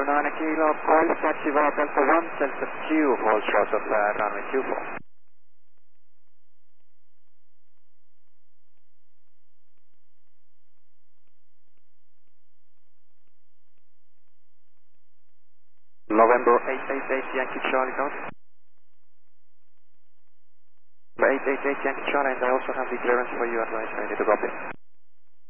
9 kilo, Police taxi via Delta 1, Delta 2, hold short of runway 24. November 888 Yankee Charlie count. 888 Yankee Charlie, and I also have the clearance for you at right, so I need to drop it.